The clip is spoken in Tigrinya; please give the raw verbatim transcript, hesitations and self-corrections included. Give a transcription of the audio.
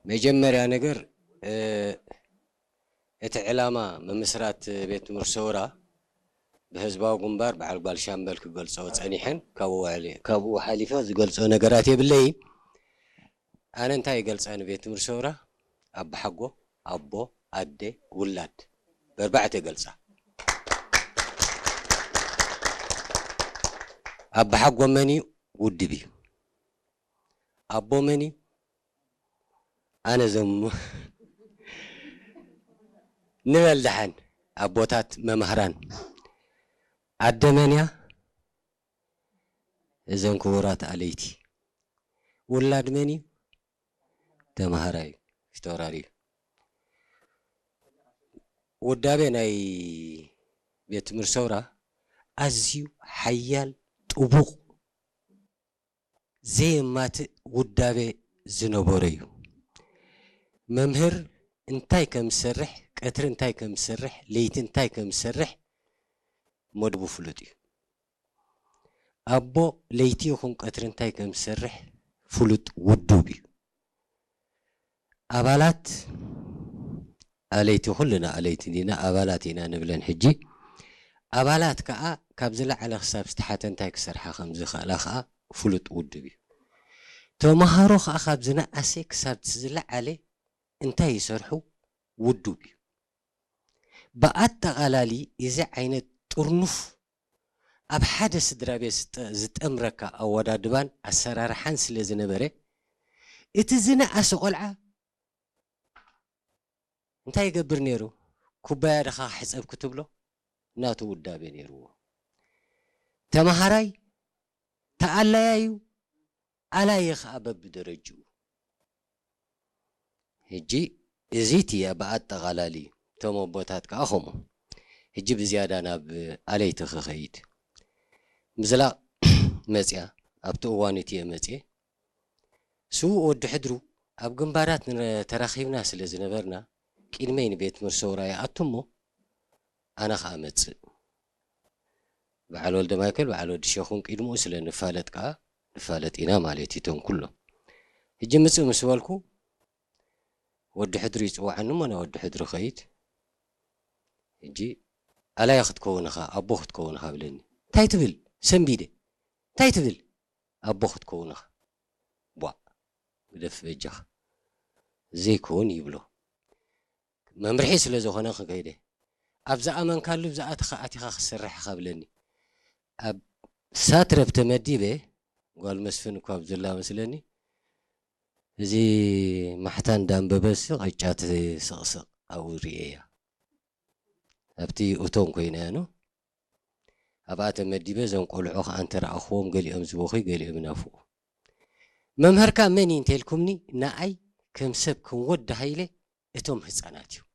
መጀመሪያ ነገር እቲ ዕላማ መምስራት ቤት ምርሰውራ በህዝባው ግንባር በዓልባል ሻምበል ክገልጾ ጸኒሕን ካብኡ ሓሊፋ ዝገልጾ ነገራት የብለይ ኣነ እንታይ ይገልጸን ቤት ምርሰውራ ኣባ ሓጎ ኣቦ ኣዴ ውላድ በርባዕተ ይገልጻ ኣባ ሓጎ መኒ ውድቢ ኣቦ መኒ ኣነ ዘም ንበልድሓን ኣቦታት መምህራን ኣደመንያ እዘን ክቡራት ኣለይቲ ውላድ መኒ ተማሃራይ ፊቶራሪ ውዳቤ ናይ ቤት ምርሰውራ ኣዝዩ ሓያል ጥቡቕ ዘይማት ውዳቤ ዝነበረ እዩ መምህር እንታይ ከም ዝሰርሕ ቀትሪ እንታይ ከም ዝሰርሕ ለይቲ እንታይ ከም ዝሰርሕ መድቡ ፍሉጥ እዩ ኣቦ ለይቲ ይኹን ቀትሪ እንታይ ከም ዝሰርሕ ፍሉጥ ውዱብ እዩ ኣባላት ኣለይቲ ኩልና ኣለይቲ ዲና ኣባላት ኢና ንብለን ሕጂ ኣባላት ከዓ ካብ ዝለዓለ ክሳብ ዝተሓተ እንታይ ክሰርሓ ከም ዝኽእላ ከዓ ፍሉጥ ውዱብ እዩ ተማሃሮ ከዓ ካብ ዝነኣሰ ክሳብ ዝለዓለ እንታይ ይሰርሑ ውዱብ እዩ በኣጠቓላሊ እዚ ዓይነት ጥርኑፍ ኣብ ሓደ ስድራ ቤት ዝጠምረካ ኣወዳድባን ኣሰራርሓን ስለ ዝነበረ እቲ ዝነኣሰ ቆልዓ እንታይ ይገብር ነይሩ ኩባያ ድኻ ሕፀብ ክትብሎ ናቱ ውዳቤ ነይሩዎ ተማሃራይ ተኣላያዩ ኣላየ ከዓ በብደረጅኡ ሕጂ እዚት እያ በኣጠቓላሊ እቶም ኣቦታት ከዓ ከምኡ ሕጂ ብዝያዳ ናብ ኣለይቲ ክኸይድ ምዝላቕ መፅያ ኣብቲ እዋን እትየ መፅየ ስው ወዲ ሕድሩ ኣብ ግንባራት ተራኺብና ስለ ዝነበርና ቅድመይ ንቤት ምርሰውራ ይኣቱ እሞ ኣነ ከዓ መፅእ በዓል ወልደ ማይከል በዓል ወዲ ሸኹን ቅድምኡ ስለ ንፋለጥ ከዓ ንፋለጥ ኢና ማለት እቶም ኩሎም ሕጂ ምፅእ ምስ በልኩ ወዲ ሕድሪ ይፅዋዓኒ እሞ ናብ ወዲ ሕድሪ ኸይድ ሕጂ ኣላየ ክትከውን ኢኻ ኣቦ ክትከውን ኢኻ ብለኒ እንታይ ትብል ሰንቢደ እንታይ ትብል ኣቦ ክትከውን ኢኻ ቧ ብደፍ በጃኻ ዘይከውን ይብሎ መምርሒ ስለ ዝኾነ ክከይደ ኣብ ዝኣመንካሉ ብዝኣትኻ ኣቲኻ ክስራሕ ኢኻ ብለኒ ኣብ ሳትረብ ተመዲበ ጓል መስፍን እኳ ብዘላ መስለኒ እዚ ማሕታን ዳንበበስ ቀጫት ስቕስቕ ኣብኡ ርኤያ ኣብቲ እቶም ኮይነያኖ ኣብኣ ተመዲበ እዞም ቆልዑ ከዓ እንተረኣኽዎም ገሊኦም ዝበኺ ገሊኦም ናፍቑ መምህርካ መን እንተልኩምኒ ንኣይ ከም ሰብ ከም ወዲ ሃይለ እቶም ህፃናት እዩ